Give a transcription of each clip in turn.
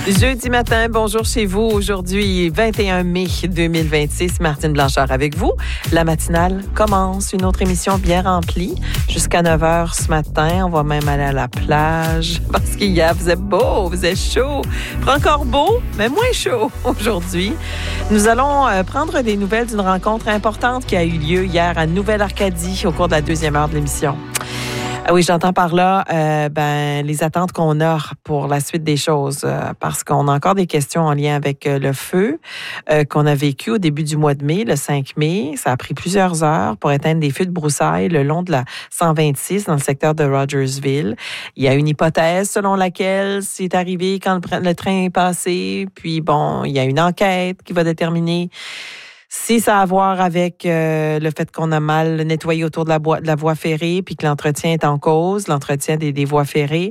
Jeudi matin, bonjour chez vous. Aujourd'hui, 21 mai 2026, Martine Blanchard avec vous. La matinale commence, une autre émission bien remplie. Jusqu'à 9h ce matin, on va même aller à la plage parce qu'hier, vous êtes beau, vous êtes chaud. Pas encore beau, mais moins chaud aujourd'hui. Nous allons prendre des nouvelles d'une rencontre importante qui a eu lieu hier à Nouvelle-Arcadie au cours de la deuxième heure de l'émission. Ah oui, j'entends par là les attentes qu'on a pour la suite des choses parce qu'on a encore des questions en lien avec le feu qu'on a vécu au début du mois de mai, le 5 mai. Ça a pris plusieurs heures pour éteindre des feux de broussailles le long de la 126 dans le secteur de Rogersville. Il y a une hypothèse selon laquelle c'est arrivé quand le train est passé. Puis bon, il y a une enquête qui va déterminer si ça a à voir avec le fait qu'on a mal nettoyé autour de la voie ferrée puis que l'entretien est en cause, l'entretien des voies ferrées.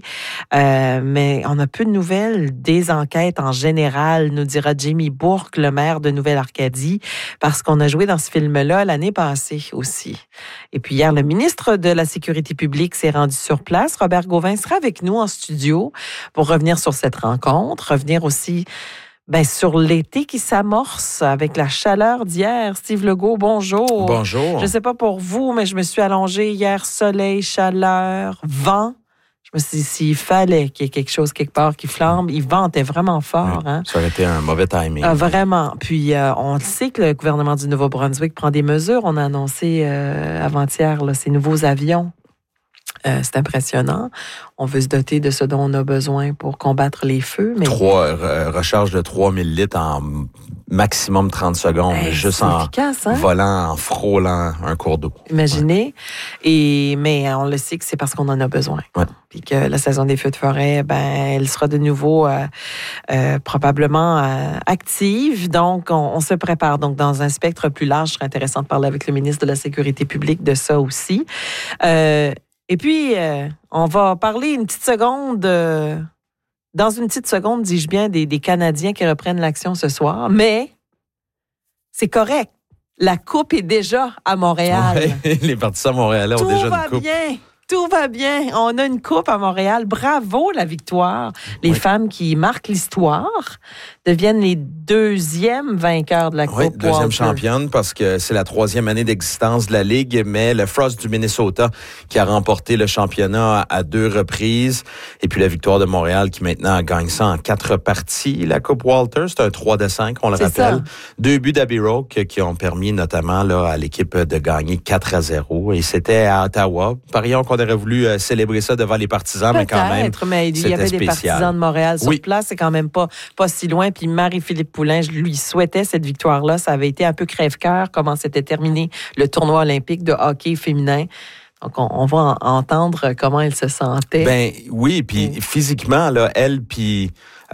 Mais on a peu de nouvelles des enquêtes en général, nous dira Jamie Bourque, le maire de Nouvelle-Arcadie, parce qu'on a joué dans ce film-là l'année passée aussi. Et puis hier, le ministre de la Sécurité publique s'est rendu sur place. Robert Gauvin sera avec nous en studio pour revenir sur cette rencontre, revenir aussi sur l'été qui s'amorce avec la chaleur d'hier. Steve Legault, bonjour. Bonjour. Je ne sais pas pour vous, mais je me suis allongée hier, soleil, chaleur, vent. Je me suis dit, s'il fallait qu'il y ait quelque chose quelque part qui flambe, il ventait vraiment fort. Oui, hein? Ça aurait été un mauvais timing. Vraiment. Puis, on sait que le gouvernement du Nouveau-Brunswick prend des mesures. On a annoncé avant-hier ces nouveaux avions. C'est impressionnant. On veut se doter de ce dont on a besoin pour combattre les feux. Mais Recharge de 3000 litres en maximum 30 secondes, juste en efficace, hein? Volant, en frôlant un cours d'eau. Imaginez. Ouais. Mais on le sait que c'est parce qu'on en a besoin. Ouais. Puis que la saison des feux de forêt, elle sera de nouveau probablement active. Donc, on se prépare. Donc, dans un spectre plus large, ce serait intéressant de parler avec le ministre de la Sécurité publique de ça aussi. Et puis, on va parler une petite seconde, dans une petite seconde, dis-je bien, des Canadiens qui reprennent l'action ce soir. Mais c'est correct. La coupe est déjà à Montréal. Ouais, les partisans montréalais ont déjà une coupe. Tout va bien. On a une coupe à Montréal. Bravo, la victoire. Les femmes qui marquent l'histoire deviennent les deuxièmes vainqueurs de la coupe. Oui, deuxième championne parce que c'est la 3e année d'existence de la Ligue, mais le Frost du Minnesota qui a remporté le championnat à 2 reprises. Et puis la victoire de Montréal qui maintenant gagne ça en 4 parties. La Coupe Walter, c'est un 3-5, on le rappelle. Ça. 2 buts d'Abbey Roque qui ont permis notamment à l'équipe de gagner 4-0. Et c'était à Ottawa. Parions qu'on aurait voulu célébrer ça devant les partisans, mais quand même, mais il y avait des partisans de Montréal sur place. C'est quand même pas si loin. Puis Marie-Philippe Poulin, je lui souhaitais cette victoire-là. Ça avait été un peu crève-cœur comment s'était terminé le tournoi olympique de hockey féminin. Donc, on va entendre comment elle se sentait. Oui, puis physiquement, là, elle puis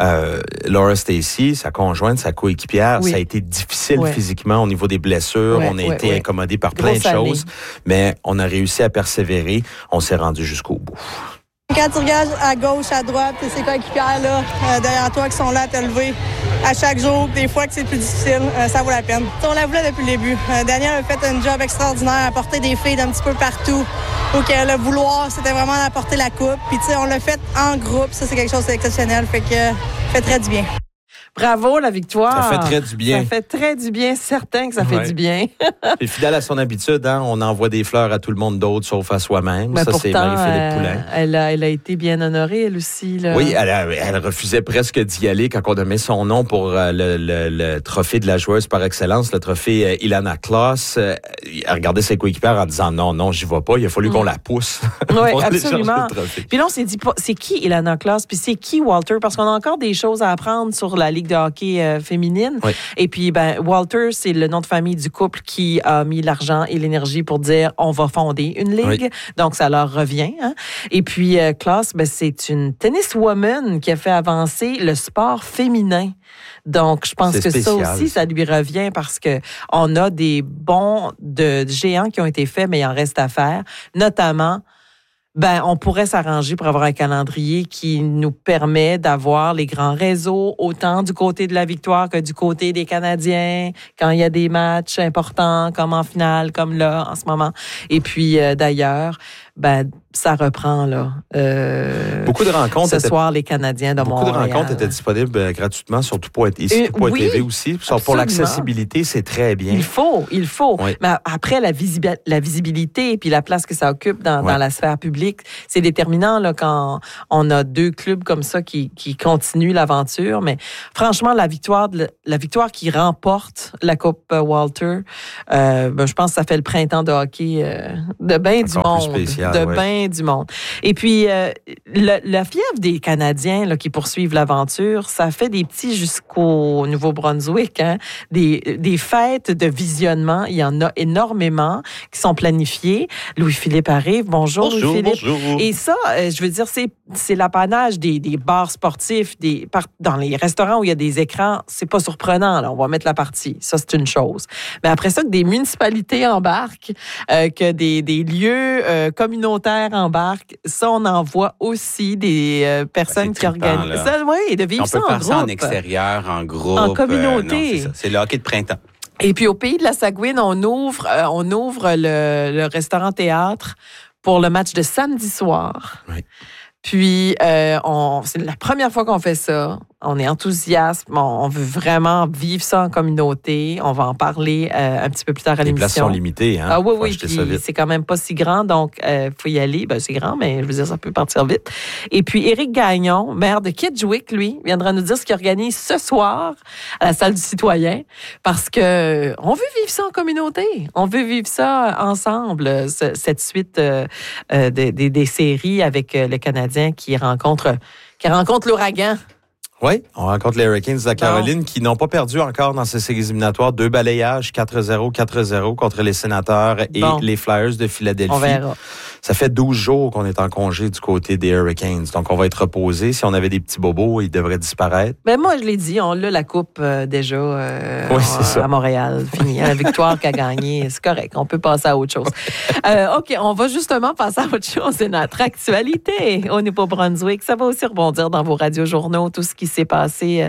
Laura Stacey, sa conjointe, sa coéquipière, ça a été difficile physiquement au niveau des blessures. On a été incommodés par plein de choses, mais on a réussi à persévérer. On s'est rendu jusqu'au bout. Quand tu regardes à gauche, à droite, ces coéquipières là, derrière toi qui sont là à te lever à chaque jour, des fois que c'est plus difficile, ça vaut la peine. On la voulait depuis le début. Danielle a fait un job extraordinaire à porter des filles d'un petit peu partout. Donc le vouloir, c'était vraiment d'apporter la coupe. Puis tu sais, on l'a fait en groupe. Ça, c'est quelque chose d'exceptionnel. Fait très du bien. Bravo, la victoire. Ça fait très du bien. Ça fait très du bien. Certain que ça fait du bien. Et fidèle à son habitude, on envoie des fleurs à tout le monde d'autre sauf à soi-même. Ça, pourtant, c'est Marie-Philippe Poulin. Elle a été bien honorée, elle aussi. Là. Oui, elle refusait presque d'y aller quand on a mis son nom pour le trophée de la joueuse par excellence, le trophée Ilana Kloss. Elle regardait ses coéquipières en disant non, j'y vais pas. Il a fallu qu'on la pousse. Oui, absolument. Puis là, on s'est dit, c'est qui Ilana Kloss? Puis c'est qui Walter? Parce qu'on a encore des choses à apprendre sur la Ligue de hockey féminine. Oui. Et puis, Walter, c'est le nom de famille du couple qui a mis l'argent et l'énergie pour dire on va fonder une ligue. Oui. Donc, ça leur revient. Hein? Et puis, Kloss, c'est une tenniswoman qui a fait avancer le sport féminin. Donc, je pense que ça aussi, ça lui revient parce que on a des bons de géants qui ont été faits, mais il en reste à faire. Notamment, on pourrait s'arranger pour avoir un calendrier qui nous permet d'avoir les grands réseaux, autant du côté de la victoire que du côté des Canadiens, quand il y a des matchs importants, comme en finale, comme là, en ce moment. Et puis, d'ailleurs, ça reprend là. Beaucoup de rencontres. Ce soir, les Canadiens de Montréal. Beaucoup de rencontres étaient disponibles gratuitement sur Tout.tv aussi. Pour l'accessibilité, c'est très bien. Il faut. Oui. Mais après, la visibilité et puis la place que ça occupe dans la sphère publique, c'est déterminant là, quand on a deux clubs comme ça qui continuent l'aventure. Mais franchement, la victoire qui remporte la Coupe Walter, je pense que ça fait le printemps de hockey de bien du monde. Du monde. Et puis, la fièvre des Canadiens là, qui poursuivent l'aventure, ça fait des petits jusqu'au Nouveau-Brunswick. Hein? Des fêtes de visionnement, il y en a énormément qui sont planifiées. Louis-Philippe arrive. Bonjour Louis-Philippe. Bonjour. Et ça, je veux dire, c'est l'apanage des bars sportifs, dans les restaurants où il y a des écrans, c'est pas surprenant. Là, on va mettre la partie. Ça, c'est une chose. Mais après ça, que des municipalités embarquent, que des lieux communautaires embarquent, ça, on en voit aussi des personnes qui organisent ça. Oui, de vivre ça en groupe. On peut faire ça en extérieur, en groupe. En communauté. C'est le hockey de printemps. Et puis, au pays de la Saguine, on ouvre le restaurant-théâtre pour le match de samedi soir. Oui. Puis, c'est la première fois qu'on fait ça. On est enthousiaste. On veut vraiment vivre ça en communauté. On va en parler un petit peu plus tard à l'émission. Les places sont limitées. Hein? Ah oui. Puis c'est quand même pas si grand, donc faut y aller. C'est grand, mais je veux dire, ça peut partir vite. Et puis, Éric Gagnon, maire de Kedgewick, lui, viendra nous dire ce qu'il organise ce soir à la salle du citoyen, parce que on veut vivre ça en communauté. On veut vivre ça ensemble, cette suite des séries avec le Canadien qui rencontre l'ouragan. Oui, on rencontre les Hurricanes de la Caroline qui n'ont pas perdu encore dans ces séries éliminatoires. 2 balayages, 4-0 contre les Sénateurs et les Flyers de Philadelphie. On verra. Ça fait 12 jours qu'on est en congé du côté des Hurricanes. Donc, on va être reposé. Si on avait des petits bobos, ils devraient disparaître. Moi, je l'ai dit, on a la coupe déjà à Montréal. Fini. La victoire qu'a gagnée, c'est correct. On peut passer à autre chose. OK, on va justement passer à autre chose. C'est notre actualité au Nouveau-Brunswick. Ça va aussi rebondir dans vos radiojournaux, tout ce qui s'est passé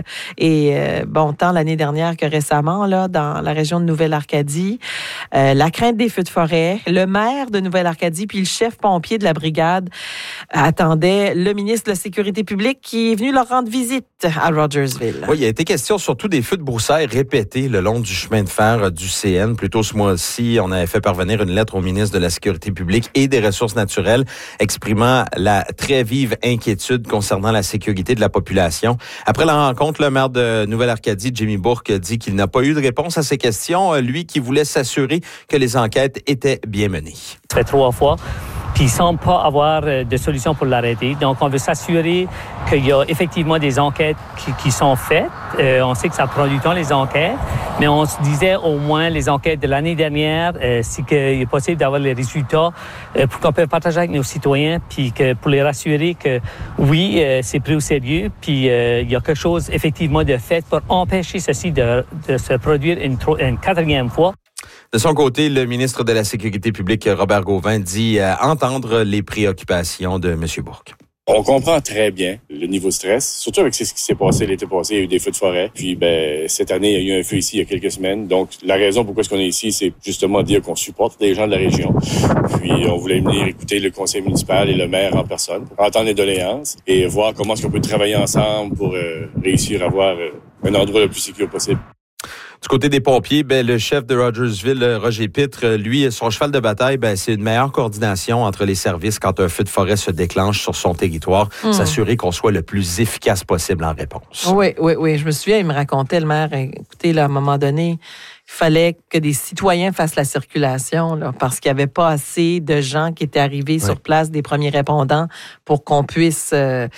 tant l'année dernière que récemment là, dans la région de Nouvelle-Arcadie. La crainte des feux de forêt. Le maire de Nouvelle-Arcadie puis le chef pompier de la brigade attendaient le ministre de la Sécurité publique qui est venu leur rendre visite à Rogersville. Oui, il a été question surtout des feux de broussailles répétés le long du chemin de fer du CN. Plus tôt ce mois-ci, on avait fait parvenir une lettre au ministre de la Sécurité publique et des Ressources naturelles exprimant la très vive inquiétude concernant la sécurité de la population. Après la rencontre, le maire de Nouvelle-Arcadie, Jimmy Bourque, dit qu'il n'a pas eu de réponse à ces questions. Lui qui voulait s'assurer que les enquêtes étaient bien menées. Ça fait 3 fois. Puis, il ne semble pas avoir de solution pour l'arrêter. Donc, on veut s'assurer qu'il y a effectivement des enquêtes qui sont faites. On sait que ça prend du temps, les enquêtes. Mais on se disait au moins les enquêtes de l'année dernière, c'est qu'il est possible d'avoir les résultats pour qu'on puisse partager avec nos citoyens, puis que pour les rassurer que oui, c'est pris au sérieux, puis il y a quelque chose effectivement de fait pour empêcher ceci de se produire une 4e fois. De son côté, le ministre de la Sécurité publique, Robert Gauvin, dit entendre les préoccupations de M. Bourque. On comprend très bien le niveau de stress, surtout avec ce qui s'est passé l'été passé. Il y a eu des feux de forêt. Puis, cette année, il y a eu un feu ici il y a quelques semaines. Donc, la raison pourquoi on est ici, c'est justement dire qu'on supporte les gens de la région. Puis, on voulait venir écouter le conseil municipal et le maire en personne, pour entendre les doléances et voir comment est-ce qu'on peut travailler ensemble pour réussir à avoir un endroit le plus sécur possible. Du côté des pompiers, le chef de Rogersville, Roger Pitre, lui, son cheval de bataille, c'est une meilleure coordination entre les services quand un feu de forêt se déclenche sur son territoire, s'assurer qu'on soit le plus efficace possible en réponse. Oui. Je me souviens, il me racontait, le maire, écoutez, là, à un moment donné, il fallait que des citoyens fassent la circulation là, parce qu'il n'y avait pas assez de gens qui étaient arrivés sur place, des premiers répondants, pour qu'on puisse...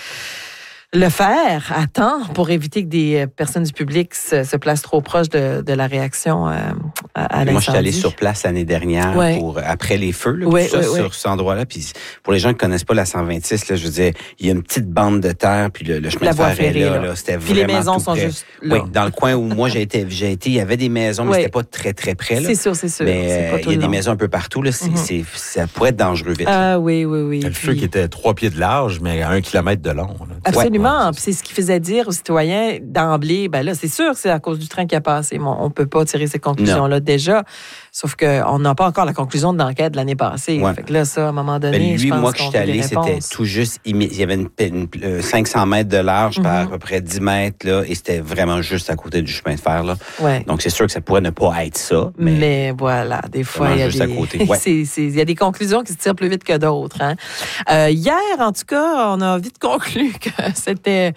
le faire à temps pour éviter que des personnes du public se placent trop proches de la réaction à l'incendie. Moi, je suis allé sur place l'année dernière après les feux, sur cet endroit-là. Puis pour les gens qui ne connaissent pas la 126, là, je veux dire, il y a une petite bande de terre, puis le chemin de fer est là. C'était puis vraiment les maisons tout sont près. juste là. Oui, dans le coin où moi j'ai été, il y avait des maisons, mais c'était pas très, très près. Là. C'est sûr. Mais il y a des maisons un peu partout. Là. Ça pourrait être dangereux vite. Ah oui. Le feu qui était 3 pieds de large, mais à 1 kilomètre de long. Là. Absolument. Puis c'est ce qui faisait dire aux citoyens d'emblée, là, c'est sûr que c'est à cause du train qui a passé. On ne peut pas tirer ces conclusions-là déjà. Sauf qu'on n'a pas encore la conclusion de l'enquête de l'année passée. Fait que là, ça, à un moment donné, lui, moi, que je suis allé, c'était tout juste... Il y avait une 500 mètres de large par à peu près 10 mètres, là, et c'était vraiment juste à côté du chemin de fer. Là. Donc, c'est sûr que ça pourrait ne pas être ça. Mais voilà, des fois, il y a il y a des conclusions qui se tirent plus vite que d'autres. Hein? Hier, en tout cas, on a vite conclu que c'était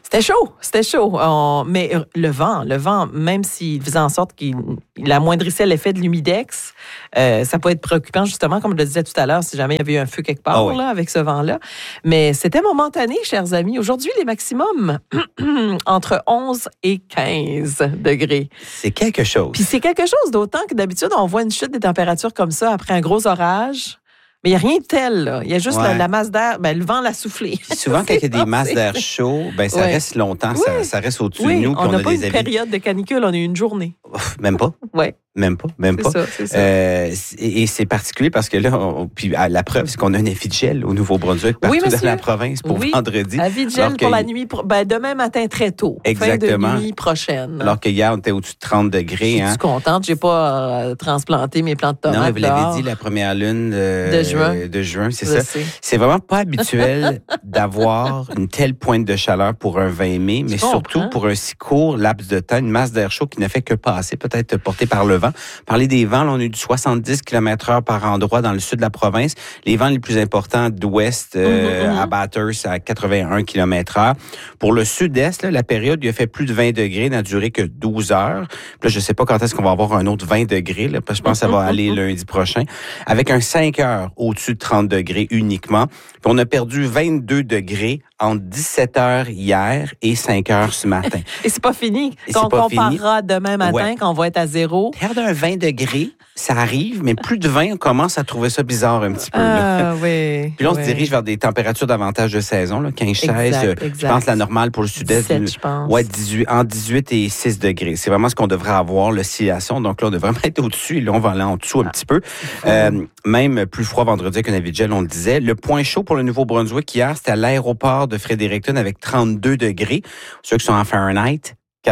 chaud. Mais le vent, même s'il faisait en sorte qu'il amoindrissait l'effet de l'humidex, ça peut être préoccupant, justement, comme je le disais tout à l'heure, si jamais il y avait eu un feu quelque part là, avec ce vent-là. Mais c'était momentané, chers amis. Aujourd'hui, les maximums entre 11 et 15 degrés. C'est quelque chose. Puis c'est quelque chose, d'autant que d'habitude, on voit une chute des températures comme ça après un gros orage. Mais il n'y a rien de tel, là. Il y a juste la masse d'air. Le vent l'a soufflé. Souvent, quand il y a des masses d'air chaud, ça reste longtemps. Ça reste au-dessus de nous. On n'a pas une période de canicule, on a eu une journée. Même pas? Oui. Même pas. C'est ça. Et c'est particulier parce que là, puis la preuve, c'est qu'on a un avis de gel au Nouveau-Brunswick partout dans la province pour vendredi. Avis de gel pour la nuit, demain matin très tôt. Exactement. Fin de nuit prochaine. Alors que hier, on était au-dessus de 30 degrés. Je suis contente, j'ai pas transplanté mes plantes de tomates. Non, mais vous l'avez dit, la première lune de juin, c'est ça. C'est vraiment pas habituel d'avoir une telle pointe de chaleur pour un 20 mai, mais surtout pour un si court laps de temps, une masse d'air chaud qui ne fait que passer, peut-être portée par le vent. Parler des vents, là, on a eu du 70 km/h par endroit dans le sud de la province. Les vents les plus importants d'ouest à Bathurst à 81 km/h. Pour le sud-est, là, la période, il a fait plus de 20 degrés, n'a duré que 12 heures. Puis là, je sais pas quand est-ce qu'on va avoir un autre 20 degrés, là, parce que je pense que ça va aller lundi prochain, avec un 5 heures au-dessus de 30 degrés uniquement. Puis on a perdu 22 degrés entre 17 heures hier et 5 heures ce matin. Et c'est pas fini. On comparera demain matin quand on va être à zéro. Regarde un 20 degrés, ça arrive, mais plus de 20, on commence à trouver ça bizarre un petit peu. Oui. Puis là, on se dirige vers des températures davantage de saison, là, 15-16. Je pense la normale pour le sud-est. 17, je pense. Ouais, entre 18 et 6 degrés. C'est vraiment ce qu'on devrait avoir, l'oscillation. Donc là, on devrait être au-dessus et là, on va aller en dessous un petit peu. Même plus froid vendredi avec un avis de gel, on le disait. Le point chaud pour le Nouveau-Brunswick hier, c'était à l'aéroport de Fredericton avec 32 degrés. Ceux qui sont en Fahrenheit,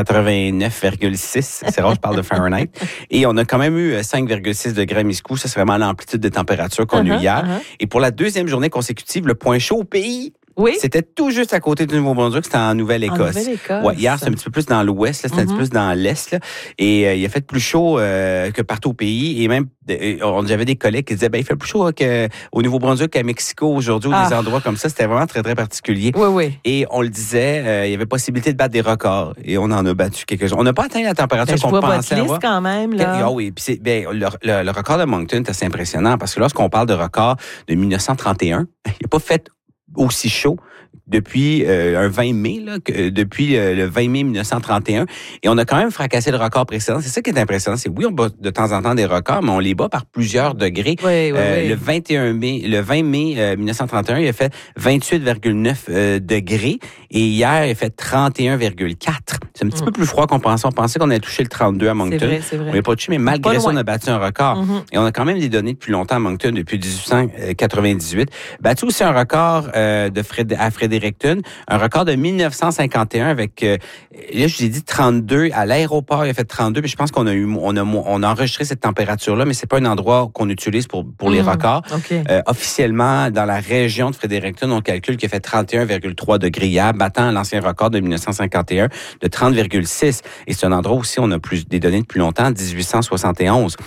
89,6. C'est rare, je parle de Fahrenheit. Et on a quand même eu 5,6 degrés à Miscou. Ça, c'est vraiment l'amplitude des températures qu'on a eu hier. Et pour la deuxième journée consécutive, le point chaud au pays, c'était tout juste à côté du Nouveau-Brunswick, c'était en Nouvelle-Écosse. Hier, c'est un petit peu plus dans l'ouest, là, c'était un petit peu plus dans l'est. Là, et il a fait plus chaud que partout au pays. Et même, j'avais des collègues qui disaient, il fait plus chaud qu'au Nouveau-Brunswick qu'à Mexico aujourd'hui, ou des endroits comme ça. C'était vraiment très, très particulier. Et on le disait, il y avait possibilité de battre des records. Et on en a battu quelques-uns. On n'a pas atteint la température qu'on pensait avoir. Quand même, là. Oui, puis le record de Moncton est assez impressionnant parce que lorsqu'on parle de record de 1931, il n'a pas fait aussi chaud depuis un 20 mai, là, depuis le 20 mai 1931. Et on a quand même fracassé le record précédent. C'est ça qui est impressionnant. C'est on bat de temps en temps des records, mais on les bat par plusieurs degrés. Le 20 mai 1931, il a fait 28,9 degrés. Et hier, il a fait 31,4. C'est un petit peu plus froid qu'on pensait. On pensait qu'on allait touché le 32 à Moncton. C'est vrai. On n'a pas touché, mais malgré ça, on a battu un record. Et on a quand même des données depuis longtemps à Moncton, depuis 1898. Battu aussi un record à Fredericton, un record de 1951 avec, là, je vous ai dit 32 à l'aéroport, il a fait 32, puis je pense qu'on a enregistré cette température-là, mais c'est pas un endroit qu'on utilise pour les records. Officiellement, dans la région de Fredericton, on calcule qu'il a fait 31,3 degrés hier, battant l'ancien record de 1951 de 30,6. Et c'est un endroit aussi, on a des données depuis longtemps, 1871.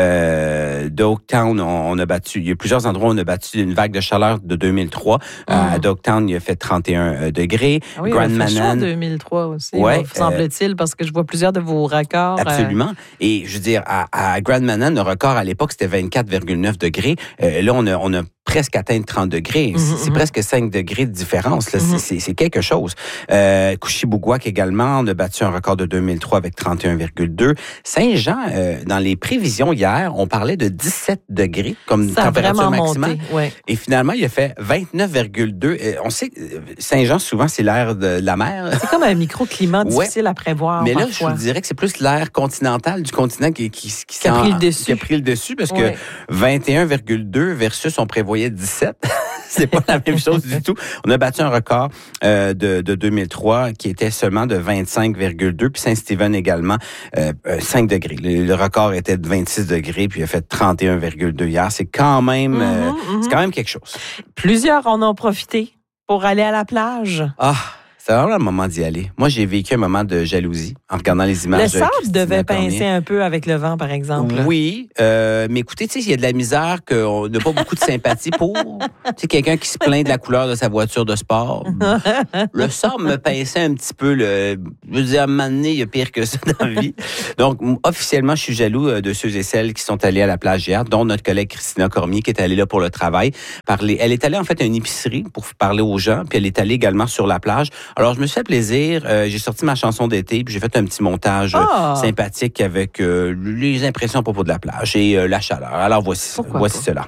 Dogtown, on a battu, il y a plusieurs endroits où on a battu une vague de chaleur de 2003. À Dogtown, il a fait 31 degrés. Grand Manan, 2003 aussi, semble-t-il, parce que je vois plusieurs de vos records. Absolument. Et je veux dire, à Grand Manan, le record à l'époque, c'était 24,9 degrés. Là, on a presque atteindre 30 degrés. C'est presque 5 degrés de différence. Là. C'est quelque chose. Coushibougouac également, on a battu un record de 2003 avec 31,2. Saint-Jean, dans les prévisions hier, on parlait de 17 degrés comme ça température maximale. Monté, Et finalement, il a fait 29,2. On sait que Saint-Jean, souvent, c'est l'air de la mer. C'est comme un microclimat difficile à prévoir. Mais là, parfois. je vous dirais que c'est plus l'air continental du continent qui a pris le dessus. Qui a pris le dessus parce que 21,2 versus on prévoyait 17. C'est pas la même chose du tout. On a battu un record de 2003 qui était seulement de 25,2, puis Saint-Stephen également 5 degrés. Le record était de 26 degrés, puis il a fait 31,2 hier. C'est quand même c'est quand même quelque chose. Plusieurs en ont profité pour aller à la plage. Ah, c'est vraiment le moment d'y aller. Moi, j'ai vécu un moment de jalousie en regardant les images. Le sable devait pincer un peu avec le vent, par exemple. Oui, mais écoutez, tu sais, il y a de la misère qu'on n'a pas beaucoup de sympathie pour. Tu sais, quelqu'un qui se plaint de la couleur de sa voiture de sport. Le sable me pinçait un petit peu. Je veux dire, à un moment donné, il y a pire que ça dans la vie. Donc, officiellement, je suis jaloux de ceux et celles qui sont allés à la plage hier, dont notre collègue Christina Cormier, qui est allée là pour le travail. Elle est allée, en fait, à une épicerie pour parler aux gens, puis elle est allée également sur la plage. Alors, je me suis fait plaisir. J'ai sorti ma chanson d'été, puis j'ai fait un petit montage sympathique avec les impressions à propos de la plage et la chaleur. Alors, voici cela.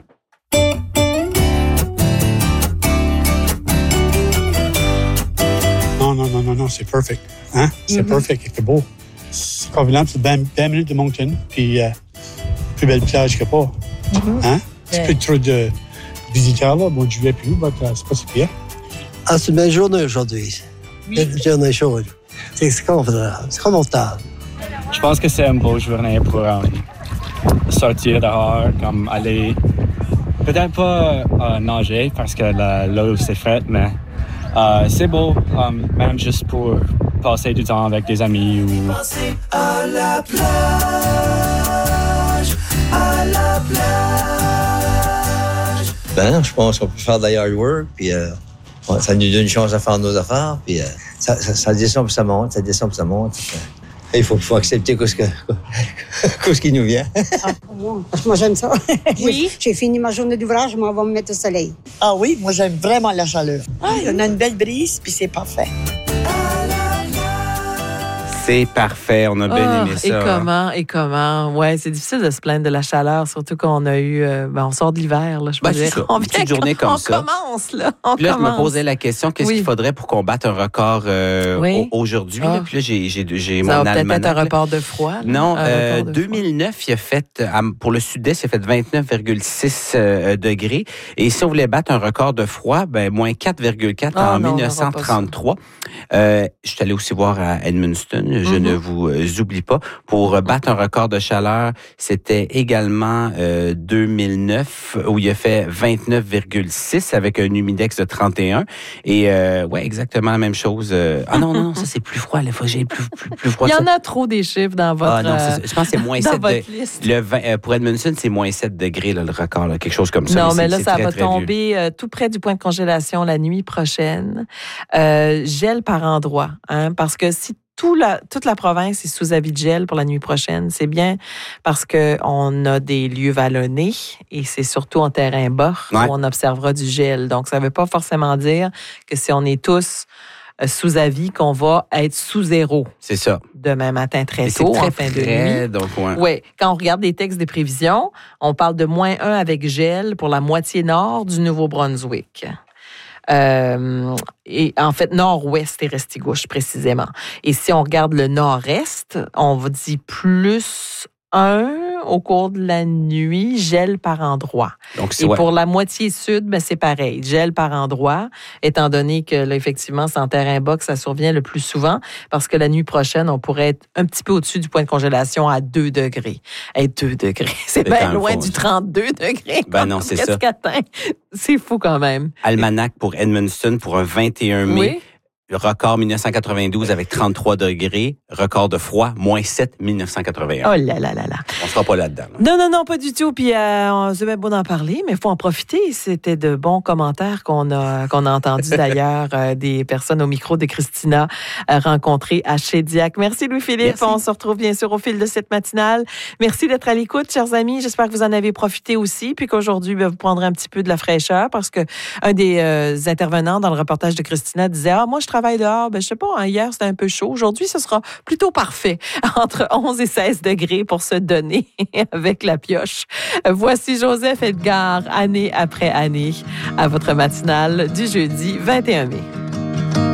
Non, c'est perfect. Hein? C'est perfect, c'est beau. C'est convenable, c'est 20 minutes de Moncton, puis plus belle plage que pas. Hein? C'est plus trop de visiteurs, là. Bon, je vais plus, mais c'est pas si pire. Ah, c'est une belle journée aujourd'hui. Une journée chaude. C'est confortable. Je pense que c'est une bonne journée pour sortir dehors, comme aller, peut-être pas nager parce que l'eau c'est frais, mais c'est beau, même juste pour passer du temps avec des amis ou... À la plage, à la plage. Ben, je pense qu'on peut faire de la yard work, puis ça nous donne une chance à faire nos affaires, puis ça descend puis ça monte, ça descend puis ça monte. Il faut accepter ce qui nous vient. Moi, j'aime ça. Oui. J'ai fini ma journée d'ouvrage, je m'en vais me mettre au soleil. Ah oui, moi, j'aime vraiment la chaleur. On a une belle brise, puis c'est parfait. C'est parfait, on a bien aimé ça. Et comment? Ouais, c'est difficile de se plaindre de la chaleur, surtout quand on a eu... on sort de l'hiver, là, je peux dire. Ça. Une petite journée comme ça. On commence, là. Puis là, je me posais la question, qu'est-ce qu'il faudrait pour qu'on batte un record aujourd'hui? Ah. Puis là, j'ai mon almanach. Ça va almanach. peut-être être un record de froid. Là. Non, 2009, il a fait, pour le sud-est, il a fait 29,6 degrés. Et si on voulait battre un record de froid, moins 4,4 en 1933. Je suis allé aussi voir à Edmundston. Je ne vous oublie pas. Pour battre un record de chaleur, c'était également 2009 où il a fait 29,6 avec un humidex de 31. Et exactement la même chose. Non, ça c'est plus froid. J'ai plus froid. Il y en a trop des chiffres dans votre je pense que c'est moins 7 degrés. Pour Edmundston, c'est moins 7 degrés là, le record, là, quelque chose comme ça. Non, mais là, ça va tomber tout près du point de congélation la nuit prochaine. Gel par endroit, parce que si toute la province est sous avis de gel pour la nuit prochaine, c'est bien parce qu'on a des lieux vallonnés et c'est surtout en terrain bas où on observera du gel. Donc, ça ne veut pas forcément dire que si on est tous sous avis qu'on va être sous zéro. C'est ça. Demain matin très tôt, en fin de nuit. Donc, oui. Quand on regarde les textes des prévisions, on parle de -1 avec gel pour la moitié nord du Nouveau-Brunswick. Et en fait, nord-ouest et Restigouche, précisément. Et si on regarde le nord-est, on va dire +1 au cours de la nuit, gel par endroit. Donc, et pour la moitié sud, c'est pareil, gel par endroit, étant donné que là, effectivement, c'est en terrain bas que ça survient le plus souvent, parce que la nuit prochaine, on pourrait être un petit peu au-dessus du point de congélation à 2 degrés. 2 degrés, c'est bien loin du 32 degrés. Non, c'est ça. C'est fou quand même. Almanach pour Edmundston pour un 21 mai. Oui. Le record 1992 avec 33 degrés. Record de froid, -7 1981. Oh là là là là. On sera pas là-dedans. Non, pas du tout. Puis c'est bien beau d'en parler, mais il faut en profiter. C'était de bons commentaires qu'on a entendus d'ailleurs des personnes au micro de Christina rencontrées à Shediac. Merci Louis-Philippe. Merci. On se retrouve bien sûr au fil de cette matinale. Merci d'être à l'écoute, chers amis. J'espère que vous en avez profité aussi, puis qu'aujourd'hui, vous prendrez un petit peu de la fraîcheur parce que un des intervenants dans le reportage de Christina disait moi, je travaille dehors. Je sais pas, hier, c'était un peu chaud. Aujourd'hui, ce sera plutôt parfait. Entre 11 et 16 degrés pour se donner avec la pioche. Voici Joseph Edgar, année après année, à votre matinale du jeudi 21 mai.